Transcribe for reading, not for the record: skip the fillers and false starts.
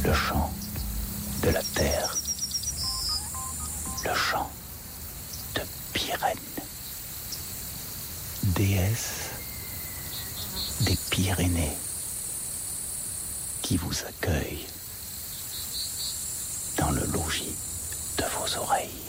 le chant de la terre, le chant de Pyrène, déesse des Pyrénées, qui vous accueille dans le logis de vos oreilles.